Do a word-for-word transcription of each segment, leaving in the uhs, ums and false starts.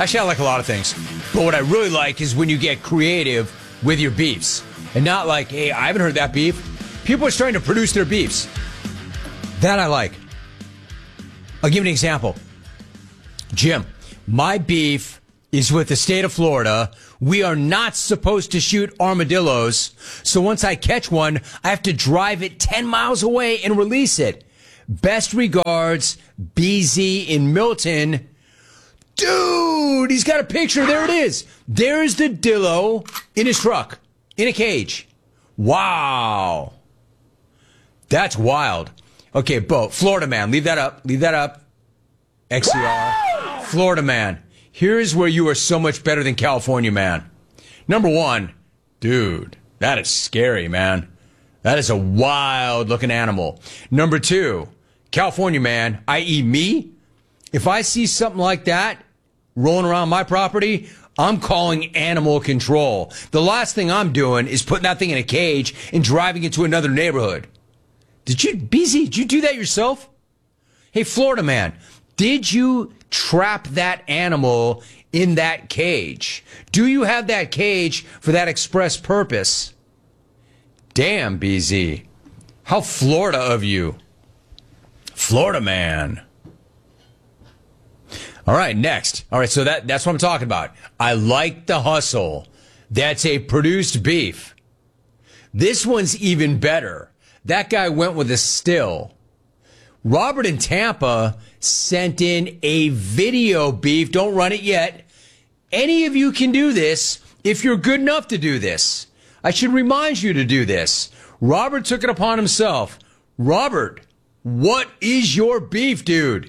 Actually, I like a lot of things. But what I really like is when you get creative with your beefs. And not like, hey, I haven't heard that beef. People are starting to produce their beefs. That I like. I'll give you an example. Jim, my beef is with the state of Florida. We are not supposed to shoot armadillos. So once I catch one, I have to drive it ten miles away and release it. Best regards, B Z in Milton. Dude, he's got a picture. There it is. There's the dillo in his truck, in a cage. Wow. That's wild. Okay, Bo, Florida man, leave that up. Leave that up. X C R. Florida man. Here's where you are so much better than California man. Number one, dude, that is scary, man. That is a wild looking animal. Number two, California man, that is me, if I see something like that rolling around my property, I'm calling animal control. The last thing I'm doing is putting that thing in a cage and driving it to another neighborhood. Did you, B Z, did you do that yourself? Hey, Florida man, did you trap that animal in that cage? Do you have that cage for that express purpose? Damn, B Z. How Florida of you. Florida man. All right, next. All right, so that, that's what I'm talking about. I like the hustle. That's a produced beef. This one's even better. That guy went with a still. Robert in Tampa sent in a video beef. Don't run it yet. Any of you can do this if you're good enough to do this. I should remind you to do this. Robert took it upon himself. Robert, what is your beef, dude?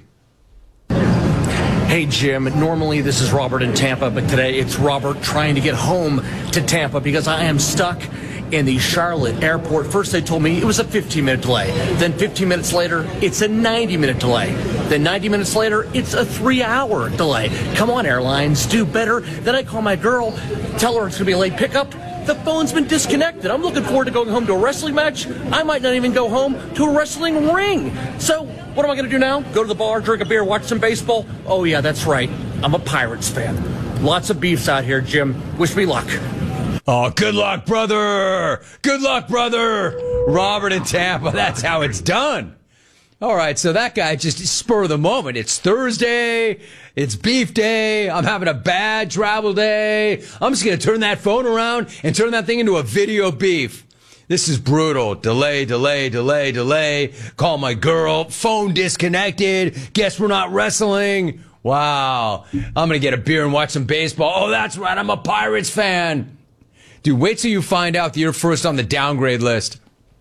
Hey, Jim. Normally this is Robert in Tampa, but today it's Robert trying to get home to Tampa because I am stuck in the Charlotte airport. First they told me it was a fifteen minute delay. Then fifteen minutes later, it's a ninety minute delay. Then ninety minutes later, it's a three hour delay. Come on, airlines, do better. Then I call my girl, tell her it's going to be a late pickup. The phone's been disconnected. I'm looking forward to going home to a wrestling match. I might not even go home to a wrestling ring. So what am I going to do now? Go to the bar, drink a beer, watch some baseball? Oh, yeah, that's right. I'm a Pirates fan. Lots of beefs out here, Jim. Wish me luck. Oh, good luck, brother. Good luck, brother. Robert in Tampa. That's how it's done. All right, so that guy just spur of the moment. It's Thursday. It's beef day. I'm having a bad travel day. I'm just going to turn that phone around and turn that thing into a video beef. This is brutal. Delay, delay, delay, delay. Call my girl. Phone disconnected. Guess we're not wrestling. Wow. I'm going to get a beer and watch some baseball. Oh, that's right. I'm a Pirates fan. Dude, wait till you find out that you're first on the downgrade list.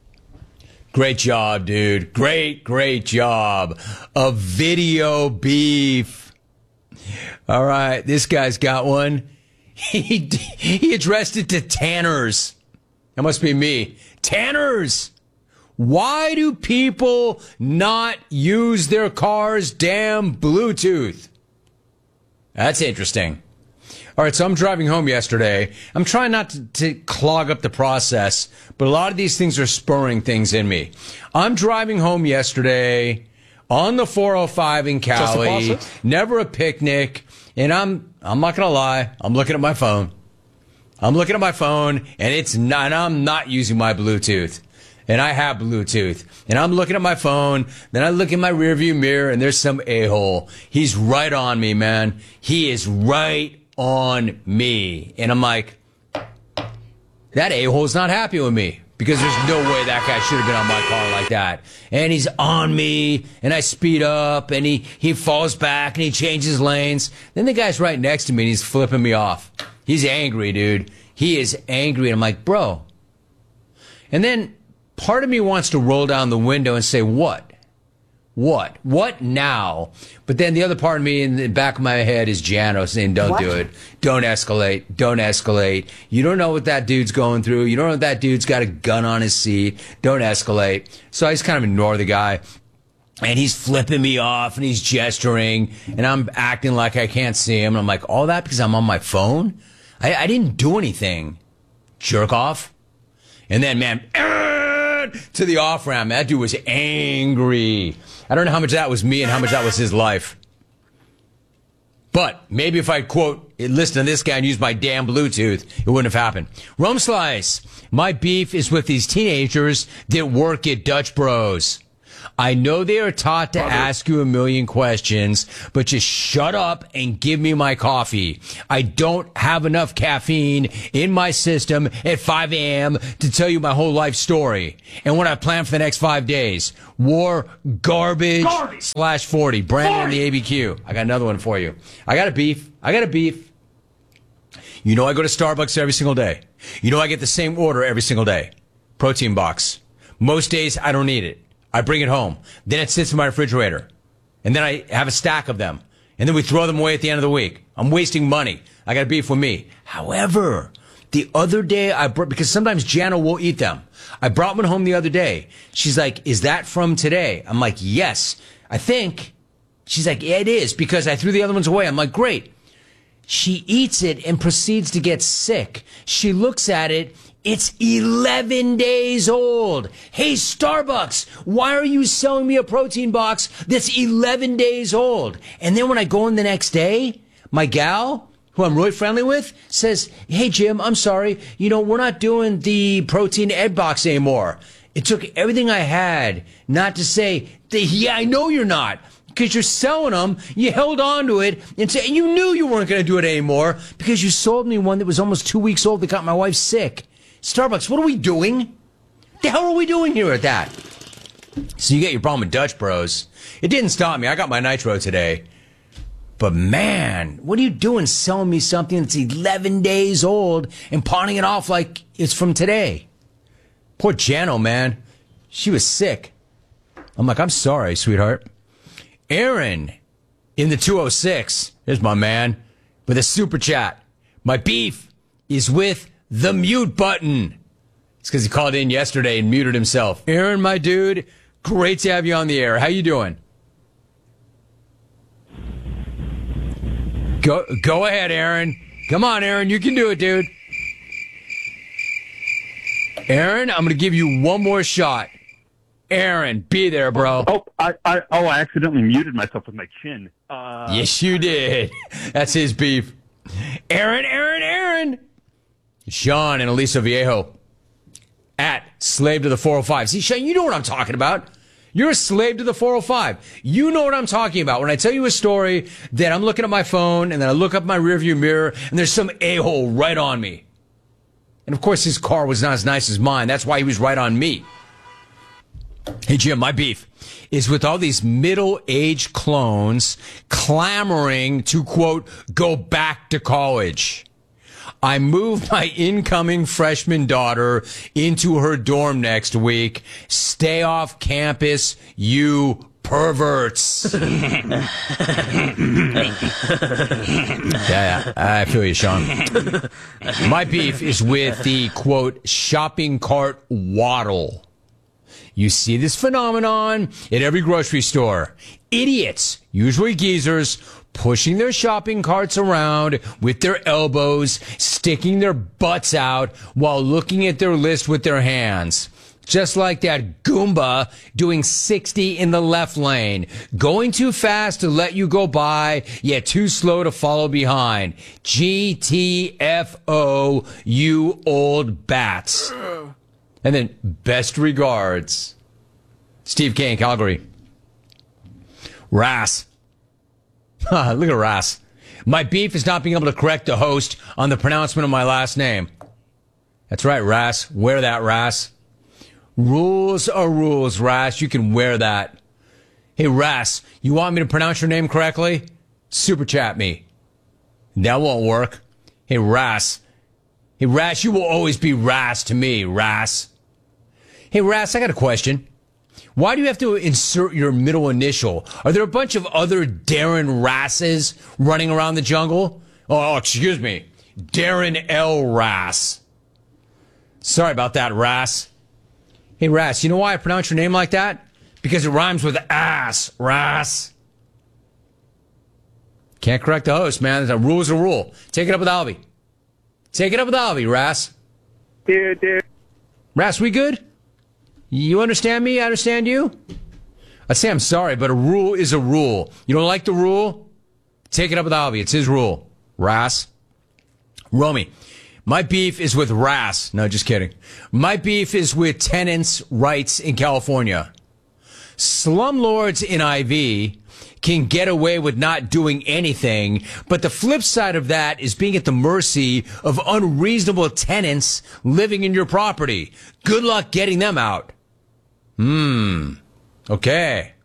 Great job, dude. Great, great job. A video beef. All right, this guy's got one. He, he addressed it to Tanners. That must be me. Tanners! Why do people not use their car's damn Bluetooth? That's interesting. All right, so I'm driving home yesterday. I'm trying not to, to clog up the process, but a lot of these things are spurring things in me. I'm driving home yesterday on the four oh five in Cali, never a picnic, and I'm I'm not going to lie, I'm looking at my phone. I'm looking at my phone, and it's not, and I'm not using my Bluetooth. And I have Bluetooth. And I'm looking at my phone, then I look in my rearview mirror, and there's some a-hole. He's right on me, man. He is right on me. And I'm like, that a-hole's not happy with me because there's no way that guy should have been on my car like that. And he's on me, and I speed up, and he, he falls back, and he changes lanes. Then the guy's right next to me, and he's flipping me off. He's angry, dude. He is angry. And I'm like, bro. And then part of me wants to roll down the window and say, what? What? What now? But then the other part of me in the back of my head is Jano saying, don't what? do it. Don't escalate. Don't escalate. You don't know what that dude's going through. You don't know if that dude's got a gun on his seat. Don't escalate. So I just kind of ignore the guy. And he's flipping me off, and he's gesturing, and I'm acting like I can't see him. And I'm like, all that because I'm on my phone? I, I didn't do anything. Jerk off. And then, man, to the off-ramp. That dude was angry. I don't know how much that was me and how much that was his life. But maybe if I quote, listen to this guy and use my damn Bluetooth, it wouldn't have happened. Rome Slice, my beef is with these teenagers that work at Dutch Bros. I know they are taught to Brother. ask you a million questions, but just shut up and give me my coffee. I don't have enough caffeine in my system at five a.m. to tell you my whole life story and what I plan for the next five days. War garbage, garbage. slash forty. Brandon in the A B Q. I got another one for you. I got a beef. I got a beef. You know I go to Starbucks every single day. You know I get the same order every single day. Protein box. Most days I don't eat it. I bring it home. Then it sits in my refrigerator. And then I have a stack of them. And then we throw them away at the end of the week. I'm wasting money. I got beef with me. However, the other day I brought, because sometimes Jana will eat them. I brought one home the other day. She's like, is that from today? I'm like, yes, I think. She's like, yeah, it is, because I threw the other ones away. I'm like, great. She eats it and proceeds to get sick. She looks at it. It's eleven days old. Hey, Starbucks, why are you selling me a protein box that's eleven days old? And then when I go in the next day, my gal, who I'm really friendly with, says, hey, Jim, I'm sorry. You know, we're not doing the protein egg box anymore. It took everything I had not to say, yeah, I know you're not. Because you're selling them, you held on to it, and say, you knew you weren't going to do it anymore because you sold me one that was almost two weeks old that got my wife sick. Starbucks, what are we doing? The hell are we doing here at that? So you get your problem with Dutch Bros. It didn't stop me. I got my Nitro today. But man, what are you doing selling me something that's eleven days old and pawning it off like it's from today? Poor Jano, man. She was sick. I'm like, I'm sorry, sweetheart. Aaron in the two oh six, here's my man, with a super chat. My beef is with the mute button. It's because he called in yesterday and muted himself. Aaron, my dude, great to have you on the air. How you doing? Go, go ahead, Aaron. Come on, Aaron. You can do it, dude. Aaron, I'm going to give you one more shot. Aaron, be there, bro. Oh, I, I, oh, I accidentally muted myself with my chin. Uh, yes, you did. That's his beef. Aaron, Aaron, Aaron. Sean and Aliso Viejo at Slave to the four oh five. See, Sean, you know what I'm talking about. You're a slave to the four oh five. You know what I'm talking about. When I tell you a story that I'm looking at my phone and then I look up my rearview mirror and there's some a-hole right on me. And of course his car was not as nice as mine. That's why he was right on me. Hey, Jim, my beef is with all these middle-aged clones clamoring to, quote, go back to college. I moved my incoming freshman daughter into her dorm next week. Stay off campus, you perverts. yeah, yeah, I feel you, Sean. My beef is with the, quote, shopping cart waddle. You see this phenomenon at every grocery store. Idiots, usually geezers, pushing their shopping carts around with their elbows, sticking their butts out while looking at their list with their hands. Just like that Goomba doing sixty in the left lane. Going too fast to let you go by, yet too slow to follow behind. G T F O, you old bats. And then, best regards, Steve K in Calgary. Rass. Look at Rass. My beef is not being able to correct the host on the pronouncement of my last name. That's right, Rass. Wear that, Rass. Rules are rules, Rass. You can wear that. Hey, Rass, you want me to pronounce your name correctly? Super chat me. That won't work. Hey, Rass. Hey, Rass, you will always be Rass to me, Rass. Hey, Rass, I got a question. Why do you have to insert your middle initial? Are there a bunch of other Darren Rasses running around the jungle? Oh, excuse me. Darren L. Rass. Sorry about that, Rass. Hey, Rass, you know why I pronounce your name like that? Because it rhymes with ass, Rass. Can't correct the host, man. A rule's a rule. Take it up with Alvy. Take it up with Alvy, Rass. Dude, dude. Rass, we good? You understand me? I understand you? I say I'm sorry, but a rule is a rule. You don't like the rule? Take it up with Albie. It's his rule. Rass. Romy. My beef is with Rass. No, just kidding. My beef is with tenants' rights in California. Slumlords in I V can get away with not doing anything, but the flip side of that is being at the mercy of unreasonable tenants living in your property. Good luck getting them out. Hmm. Okay.